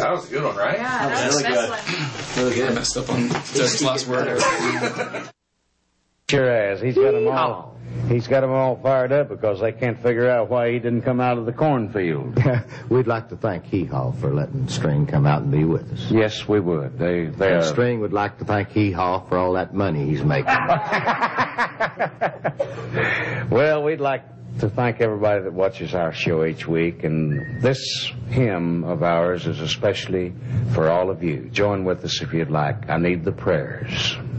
That was a good one, right? Yeah, that was the best one. Really good. I messed up on Jeff's last word. Sure has. He's got them all. He's got them all fired up because they can't figure out why he didn't come out of the cornfield. We'd like to thank Hee Haw for letting String come out and be with us. Yes, we would. And String would like to thank Hee Haw for all that money he's making. Well, we'd like to thank everybody that watches our show each week, and this hymn of ours is especially for all of you. Join with us if you'd like. I need the prayers.